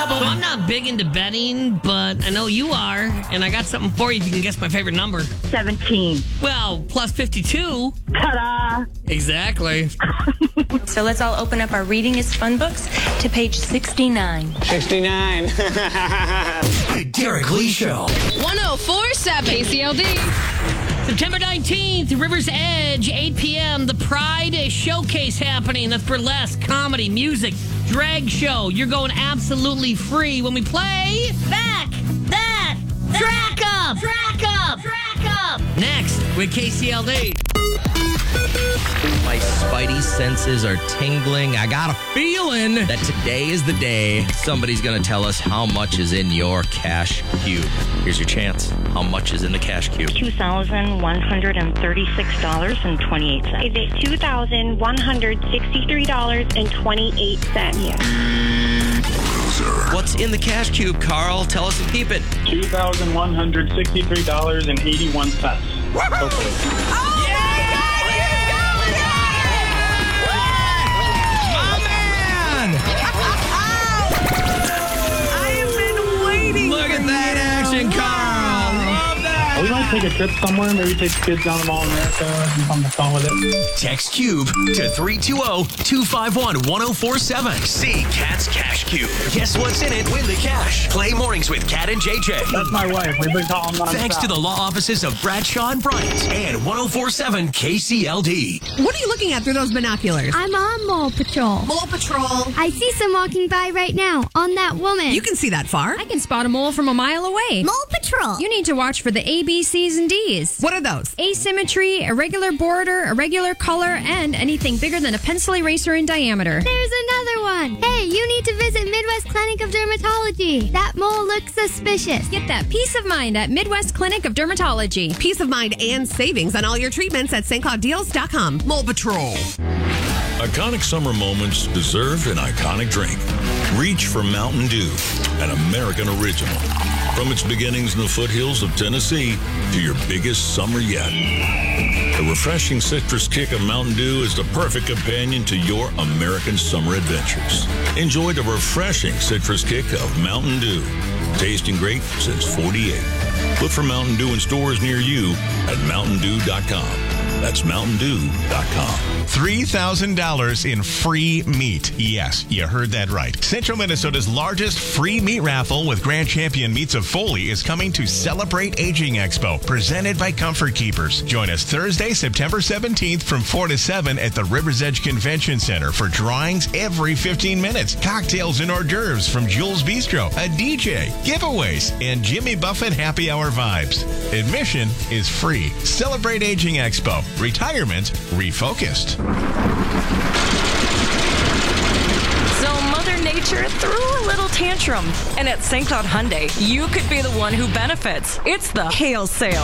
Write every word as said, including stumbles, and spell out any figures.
Well, I'm not big into betting, but I know you are, and I got something for you if you can guess my favorite number. seventeen. Well, plus fifty-two. Ta-da! Exactly. So let's all open up our Reading is Fun books to page sixty-nine. sixty-nine. Derek Lee Show. one oh four point seven K C L D. September nineteenth, River's Edge, eight p.m. The Pride Showcase happening. That's burlesque, comedy, music, drag show. You're going absolutely free when we play Back That Track Up. Track Up. Track Up. Next with K C L D. My spidey senses are tingling. I got a feeling that today is the day somebody's going to tell us how much is in your cash cube. Here's your chance. How much is in the cash cube? two thousand one hundred thirty-six dollars and twenty-eight cents. Is it two thousand one hundred sixty-three dollars and twenty-eight cents? What's in the cash cube, Carl? Tell us and keep it. two thousand one hundred sixty-three dollars and eighty-one cents. Hopefully. Look at that action, Carl. Love that. We might take a trip somewhere. Maybe take the kids down to Mall of America and have fun with it. Text Cube to three two zero, two five one, one zero four seven. See Cat's Cash Cube. Guess what's in it? Win the cash. Play mornings with Cat and J J. That's my wife. We've been calling nonstop. Thanks to the law offices of Bradshaw and Bryant and one oh four point seven K C L D. What are you looking at through those binoculars? I'm on Mole Patrol. Mole Patrol. I see some walking by right now on that woman. You can see that far. I can spot a mole from a mile away. Mole Patrol. You need to watch for the A, B, C's, and D's. What are those? Asymmetry, irregular border, irregular color, and anything bigger than a pencil eraser in diameter. There's another one. Hey, you need to visit Midwest Clinic of Dermatology. That mole looks suspicious. Get that peace of mind at Midwest Clinic of Dermatology. Peace of mind and savings on all your treatments at St Cloud Deals dot com. Mole Patrol. Iconic summer moments deserve an iconic drink. Reach for Mountain Dew, an American original. From its beginnings in the foothills of Tennessee to your biggest summer yet. The refreshing citrus kick of Mountain Dew is the perfect companion to your American summer adventures. Enjoy the refreshing citrus kick of Mountain Dew. Tasting great since forty-eight. Look for Mountain Dew in stores near you at mountain dew dot com. That's mountain dew dot com. three thousand dollars in free meat. Yes, you heard that right. Central Minnesota's largest free meat raffle with Grand Champion Meats of Foley is coming to Celebrate Aging Expo, presented by Comfort Keepers. Join us Thursday, September seventeenth from four to seven at the River's Edge Convention Center for drawings every fifteen minutes, cocktails and hors d'oeuvres from Jules Bistro, a D J, giveaways, and Jimmy Buffett happy hour vibes. Admission is free. Celebrate Aging Expo. Retirement refocused. So Mother Nature threw a little tantrum. And at Saint Cloud Hyundai, you could be the one who benefits. It's the hail sale.